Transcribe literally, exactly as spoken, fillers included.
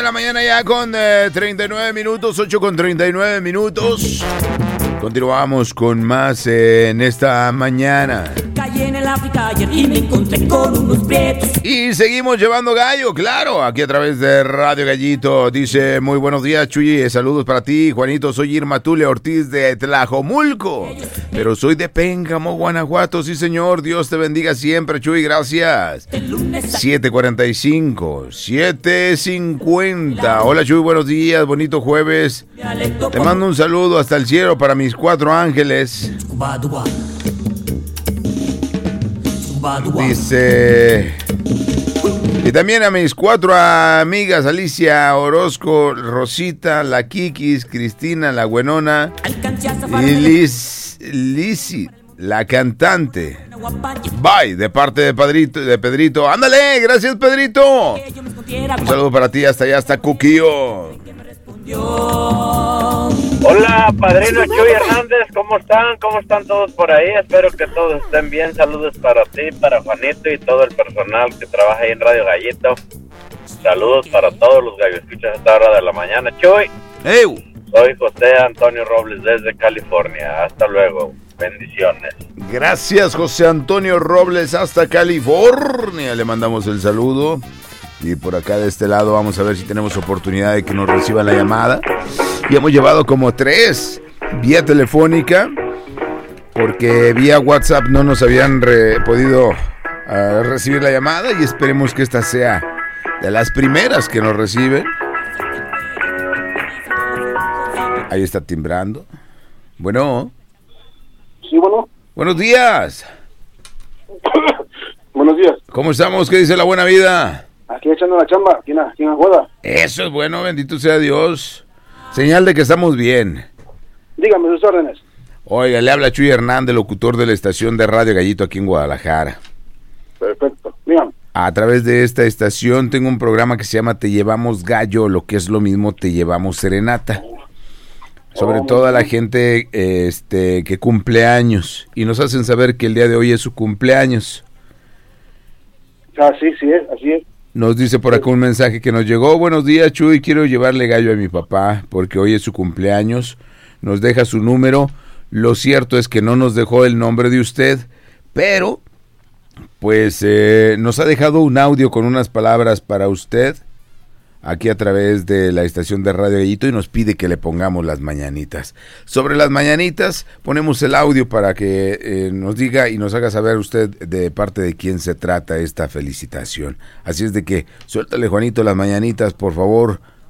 De la mañana ya con eh, treinta y nueve minutos, ocho con treinta y nueve minutos. Continuamos con más eh, en esta mañana. Caí en el África ayer y me encontré con unos prietos. Y seguimos llevando gallo, claro, aquí a través de Radio Gallito. Dice, muy buenos días, Chuy, saludos para ti, Juanito, soy Irma Tule Ortiz de Tlajomulco, pero soy de Pénjamo, Guanajuato, sí señor, Dios te bendiga siempre, Chuy, gracias. siete cuarenta y cinco, siete cincuenta. Hola, Chuy, buenos días, bonito jueves. Te mando un saludo hasta el cielo para mis cuatro ángeles. Dice... Y también a mis cuatro amigas, Alicia Orozco, Rosita, la Kikis, Cristina, la Güenona y Liz, Lizzy, la cantante. Bye, de parte de Pedrito, de Pedrito. Ándale, gracias Pedrito. Un saludo para ti, hasta allá, hasta Cuquillo. Hola, padrino Chuy Hernández, ¿cómo están? ¿Cómo están todos por ahí? Espero que todos estén bien. Saludos para ti, para Juanito y todo el personal que trabaja ahí en Radio Gallito. Saludos para todos los gallos escuchas a esta hora de la mañana. Chuy, hey. Soy José Antonio Robles desde California. Hasta luego. Bendiciones. Gracias, José Antonio Robles, hasta California. Le mandamos el saludo. Y por acá de este lado vamos a ver si tenemos oportunidad de que nos reciba la llamada. Y hemos llevado como tres vía telefónica, porque vía WhatsApp no nos habían re- podido uh, recibir la llamada, y esperemos que esta sea de las primeras que nos reciben. Ahí está timbrando. Bueno. Sí, bueno. Buenos días. Buenos días. ¿Cómo estamos? ¿Qué dice la buena vida? Aquí echando la chamba, aquí en la, aquí en la boda. Eso es bueno, bendito sea Dios. Señal de que estamos bien. Dígame sus órdenes. Oiga, le habla Chuy Hernández, locutor de la estación de Radio Gallito aquí en Guadalajara. Perfecto, dígame. A través de esta estación tengo un programa que se llama Te Llevamos Gallo, lo que es lo mismo Te Llevamos Serenata. Sobre oh, todo a la gente este, que cumple años, y nos hacen saber que el día de hoy es su cumpleaños. Ah, sí, sí es, así es. Nos dice por acá un mensaje que nos llegó. Buenos días, Chuy, quiero llevarle gallo a mi papá porque hoy es su cumpleaños. Nos deja su número. Lo cierto es que no nos dejó el nombre de usted, pero pues eh, nos ha dejado un audio con unas palabras para usted aquí a través de la estación de Radio Gallito, y nos pide que le pongamos las mañanitas. Sobre las mañanitas ponemos el audio para que eh, nos diga y nos haga saber usted de parte de quién se trata esta felicitación. Así es de que suéltale, Juanito, las mañanitas, por favor.